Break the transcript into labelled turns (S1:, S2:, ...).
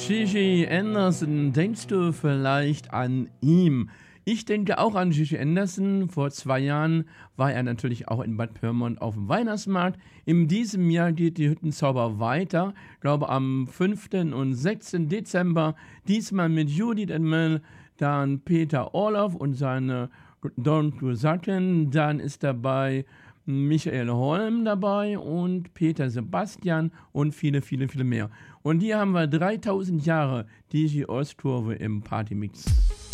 S1: Gigi Anderson, denkst du vielleicht an ihn? Ich denke auch an Gigi Anderson. Vor 2 Jahren war er natürlich auch in Bad Pyrmont auf dem Weihnachtsmarkt. In diesem Jahr geht die Hüttenzauber weiter. Ich glaube am 5. und 6. Dezember. Diesmal mit Judith Edmel, dann Peter Orloff und seine Don Cusatin. Dann ist dabei Michael Holm dabei und Peter Sebastian und viele, viele, viele mehr. Und hier haben wir 3000 Jahre Digi Ostkurve im Partymix.